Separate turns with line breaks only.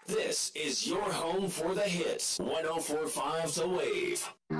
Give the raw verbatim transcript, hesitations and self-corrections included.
This is your home for the hits. one oh four point five The Wave.